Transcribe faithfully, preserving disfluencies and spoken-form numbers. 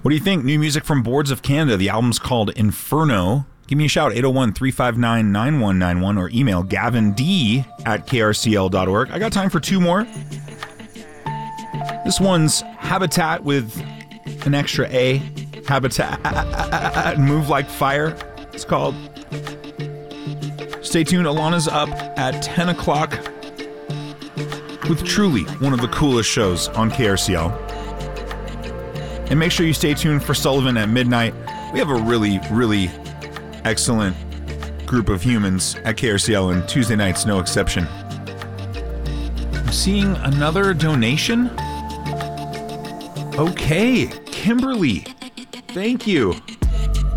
What do you think? New music from Boards of Canada. The album's called Inferno. Give me a shout, eight oh one, three five nine, nine one nine one, or email gavin d at k r c l dot org. I got time for two more. This one's Habitat with an extra A. Habitat. Move Like Fire, it's called. Stay tuned. Alana's up at ten o'clock with truly one of the coolest shows on K R C L. And make sure you stay tuned for Sullivan at midnight. We have a really, really excellent group of humans at K R C L, and Tuesday night's no exception. I'm seeing another donation. Okay, Kimberly, thank you.